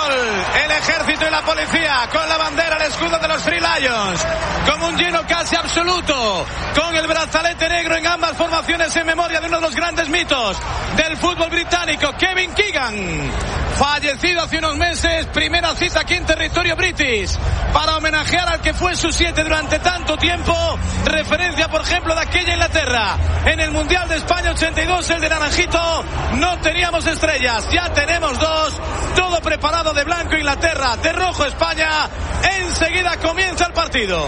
fútbol, el ejército y la policía, con la bandera, el escudo de los Three Lions, con un lleno casi absoluto, con el brazalete negro en ambas formaciones en memoria de uno de los grandes mitos del fútbol británico, Kevin Keegan, fallecido hace unos meses. Primera cita aquí en territorio british para homenajear al que fue su 7 durante tanto tiempo. Referencia, por ejemplo, de aquella Inglaterra en el Mundial de España 82, el de naranjito. No teníamos estrellas, ya tenemos 2. Todo preparado de blanco Inglaterra, de rojo España. Enseguida comienza el partido.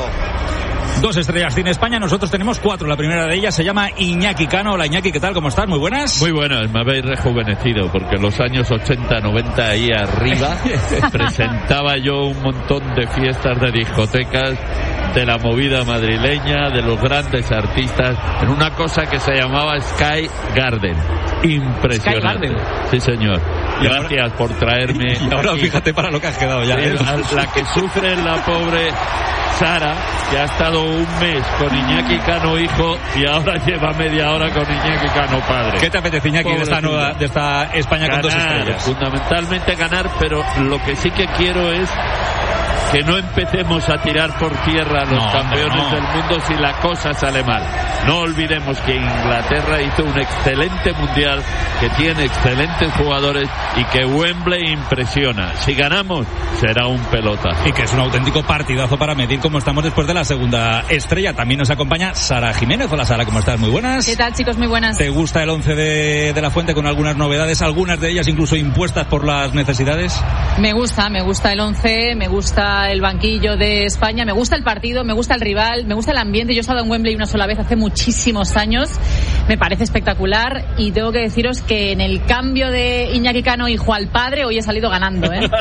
2 estrellas tiene España, nosotros tenemos 4. La primera de ellas se llama Iñaki Cano. Hola Iñaki, ¿qué tal? ¿Cómo estás? Muy buenas. Muy buenas, me habéis rejuvenecido, porque en los años 80, 90 ahí arriba presentaba yo un montón de fiestas de discotecas, de la movida madrileña, de los grandes artistas, en una cosa que se llamaba Sky Garden. Impresionante. Sky Garden. Sí, señor. Gracias por traerme. Y ahora aquí, fíjate para lo que has quedado ya. La que sufre la pobre Sara, que ha estado un mes con Iñaki Cano hijo y ahora lleva media hora con Iñaki Cano padre. ¿Qué te apetece, Iñaki, de esta España ganar, con 2 estrellas? Fundamentalmente ganar, pero lo que sí que quiero es que no empecemos a tirar por tierra a los campeones del mundo si la cosa sale mal. No olvidemos que Inglaterra hizo un excelente mundial, que tiene excelentes jugadores y que Wembley impresiona. Si ganamos, será un pelota. Y que es un auténtico partidazo para medir cómo estamos después de la segunda estrella. También nos acompaña Sara Jiménez. Hola Sara, ¿cómo estás? Muy buenas. ¿Qué tal, chicos? Muy buenas. ¿Te gusta el 11 de la Fuente con algunas novedades, algunas de ellas incluso impuestas por las necesidades? Me gusta el 11, me gusta el banquillo de España, me gusta el partido, me gusta el rival, me gusta el ambiente. Yo he estado en Wembley una sola vez hace muchísimos años, me parece espectacular y tengo que deciros que en el cambio de Iñaki Cano hijo al padre hoy he salido ganando, ¿eh?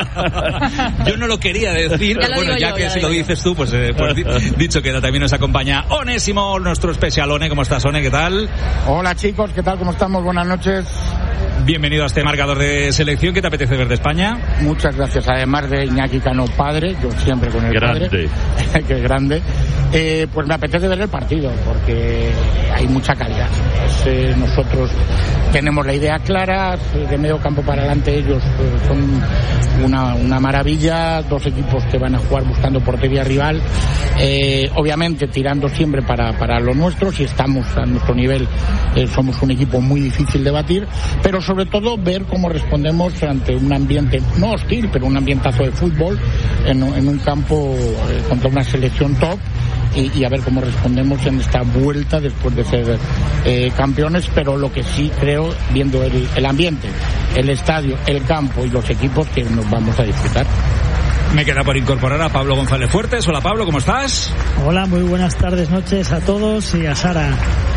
Yo no lo quería decir, pero bueno, ya que si lo dices tú, pues dicho queda. También nos acompaña Onésimo, nuestro especial One. ¿Cómo estás, One? ¿Qué tal? Hola chicos, ¿qué tal? ¿Cómo estamos? Buenas noches. Bienvenido a este marcador de selección. ¿Qué te apetece ver de España? Muchas gracias. Además de Iñaki Cano padre, yo siempre con el grande. Padre, que es grande, pues me apetece ver el partido porque hay mucha calidad. Nosotros tenemos la idea clara, de medio campo para adelante ellos son una maravilla, 2 equipos que van a jugar buscando portería rival, obviamente tirando siempre para lo nuestro. Si estamos a nuestro nivel, somos un equipo muy difícil de batir, pero sobre todo ver cómo respondemos ante un ambiente no hostil, pero un ambientazo de fútbol en un campo contra una selección top. Y a ver cómo respondemos en esta vuelta después de ser campeones, pero lo que sí creo, viendo el ambiente, el estadio, el campo y los equipos, que nos vamos a disfrutar. Me queda por incorporar a Pablo González Fuertes. Hola Pablo, ¿cómo estás? Hola, muy buenas tardes, noches a todos y a Sara.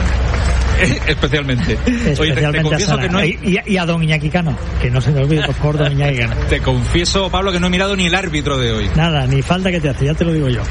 Especialmente. Oye, te confieso que no y a don Iñaki Cano, que no se me olvide, por favor, don Iñaki Cano. Te confieso, Pablo, que no he mirado ni el árbitro de hoy. Nada, ni falta que te hace, ya te lo digo yo.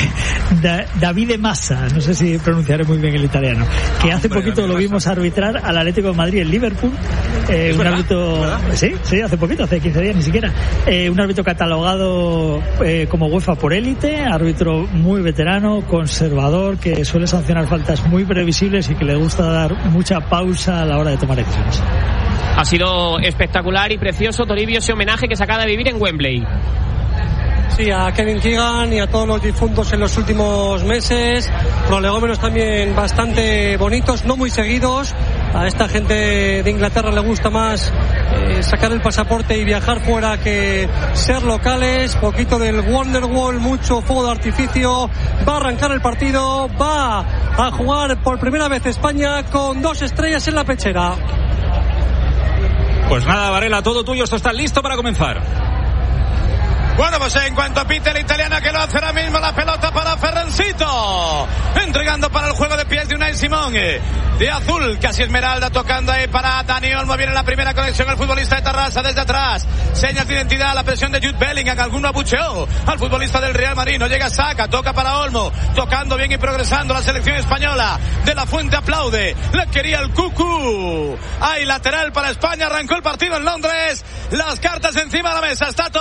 David Massa, no sé si pronunciaré muy bien el italiano, que hace poquito lo vimos arbitrar al Atlético de Madrid en Liverpool. Un árbitro, sí, hace poquito, hace 15 días ni siquiera. Un árbitro catalogado como UEFA por élite, árbitro muy veterano, conservador, que suele sancionar faltas muy previsibles y que le gusta dar mucha pausa a la hora de tomar decisiones. Ha sido espectacular y precioso, Toribio, ese homenaje que se acaba de vivir en Wembley. Sí, a Kevin Keegan y a todos los difuntos en los últimos meses, prolegómenos también bastante bonitos, no muy seguidos. A esta gente de Inglaterra le gusta más sacar el pasaporte y viajar fuera que ser locales. Poquito del Wonderwall, mucho fuego de artificio. Va a arrancar el partido, va a jugar por primera vez España con 2 estrellas en la pechera. Pues nada, Varela, todo tuyo, esto está listo para comenzar. Bueno, pues en cuanto pite la italiana, que lo hace ahora mismo, la pelota para Ferrancito, entregando para el juego de pies de Unai Simón, de azul, casi esmeralda, tocando ahí para Dani Olmo. Viene la primera conexión, el futbolista de Tarrasa desde atrás, señas de identidad, la presión de Jude Bellingham, alguno abucheó al futbolista del Real Madrid, no llega Saka, toca para Olmo, tocando bien y progresando la selección española. De la Fuente aplaude, la quería el Cucu. Hay lateral para España, arrancó el partido en Londres, las cartas encima de la mesa, está todo